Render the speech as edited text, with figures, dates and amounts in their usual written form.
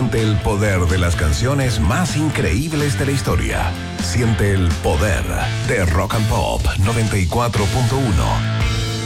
Siente el poder de las canciones más increíbles de la historia. Siente el poder de Rock and Pop 94.1.